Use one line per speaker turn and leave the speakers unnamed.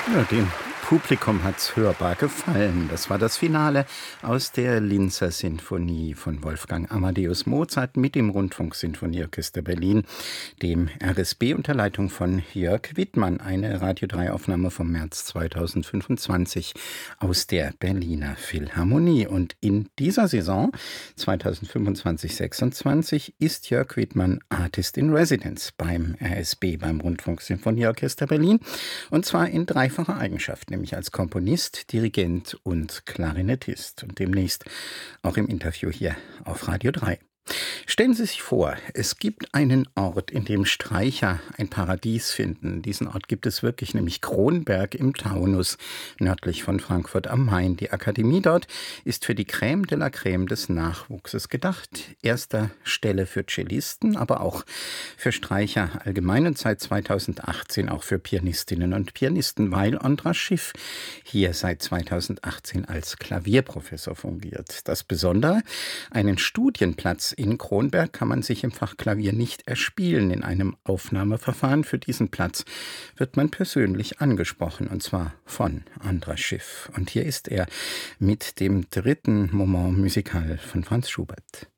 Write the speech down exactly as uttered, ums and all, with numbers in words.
Ja, dem Publikum hat's hörbar gefallen. Das war das Finale aus der Linzer Sinfonie von Wolfgang Amadeus Mozart mit dem Rundfunksinfonieorchester Berlin, dem R S B unter Leitung von Jörg Wittmann. Eine Radio drei Aufnahme vom März zweitausendfünfundzwanzig aus der Berliner Philharmonie. Und in dieser Saison zweitausendfünfundzwanzig sechsundzwanzig ist Jörg Wittmann Artist in Residence beim R S B, beim Rundfunksinfonieorchester Berlin. Und zwar in dreifacher Eigenschaft, nämlich als Komponist, Dirigent und Klarinettist. Und demnächst auch im Interview hier auf Radio drei. Stellen Sie sich vor, es gibt einen Ort, in dem Streicher ein Paradies finden. Diesen Ort gibt es wirklich, nämlich Kronberg im Taunus, nördlich von Frankfurt am Main. Die Akademie dort ist für die Crème de la Crème des Nachwuchses gedacht. Erster Stelle für Cellisten, aber auch für Streicher allgemein und seit zweitausendachtzehn auch für Pianistinnen und Pianisten, weil Andras Schiff hier seit zweitausendachtzehn als Klavierprofessor fungiert. Das Besondere, einen Studienplatz in Kronberg kann man sich im Fach Klavier nicht erspielen. In einem Aufnahmeverfahren für diesen Platz wird man persönlich angesprochen, und zwar von Andras Schiff. Und hier ist er mit dem dritten Moment musical von Franz Schubert.